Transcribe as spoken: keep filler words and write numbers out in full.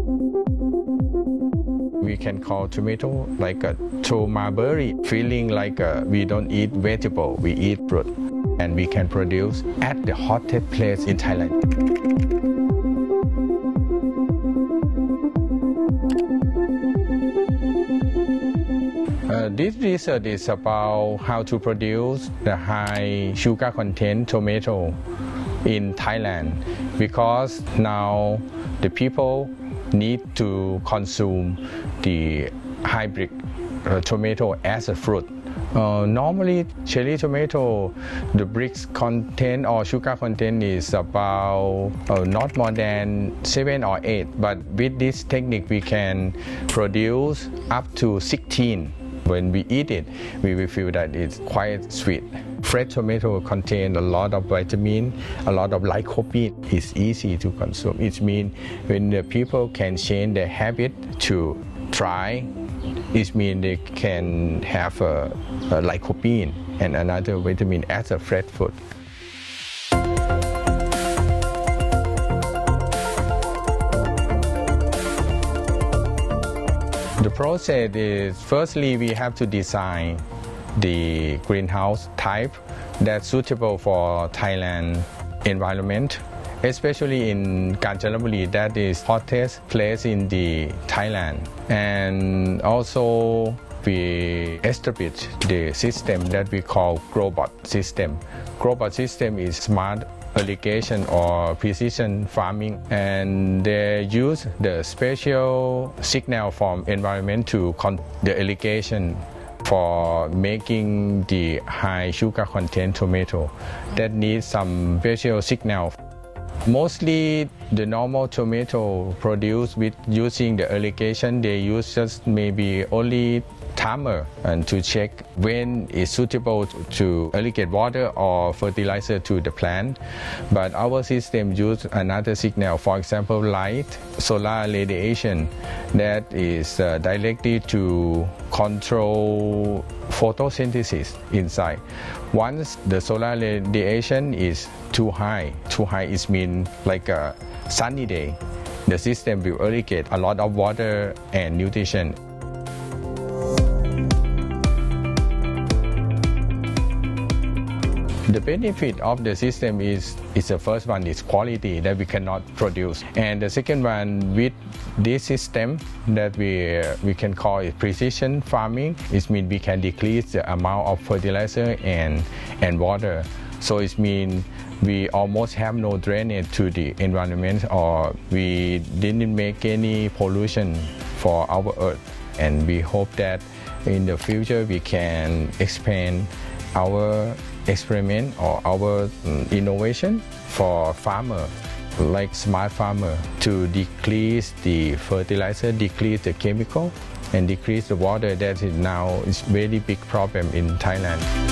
We can call tomato like a tomaberry, feeling like a, we don't eat vegetable, we eat fruit. And we can produce at the hottest place in Thailand. Uh, this research is about how to produce the high sugar content tomato in Thailand, because now the people need to consume the hybrid uh, tomato as a fruit. Uh, normally, cherry tomato, the brix content or sugar content is about uh, not more than seven or eight, but with this technique we can produce up to sixteen. When we eat it, we will feel that it's quite sweet. Fresh tomato contains a lot of vitamin, a lot of lycopene. It's easy to consume. It means when the people can change their habit to try, it means they can have a, a lycopene and another vitamin as a fresh food. The process is, firstly, we have to design the greenhouse type that's suitable for Thailand environment, especially in Kanchanaburi, that is hottest place in the Thailand. And also we establish the system that we call GrowBot system. GrowBot system is smart irrigation or precision farming, and they use the special signal from environment to control the irrigation for making the high sugar content tomato that needs some special signal. Mostly the normal tomato produced with using the irrigation, they use just maybe only timer and to check when it's suitable to irrigate water or fertilizer to the plant. But our system uses another signal, for example light, solar radiation, that is uh, directly to control photosynthesis inside. Once the solar radiation is too high, too high is mean like a sunny day, the system will irrigate a lot of water and nutrition. The benefit of the system is, is the first one is quality that we cannot produce. And the second one, with this system that we, we can call it precision farming, it means we can decrease the amount of fertilizer and, and water. So it means we almost have no drainage to the environment, or we didn't make any pollution for our earth. And we hope that in the future we can expand our experiment or our um, innovation for farmer, like smart farmer, to decrease the fertilizer, decrease the chemical, and decrease the water that is now is very big problem in Thailand.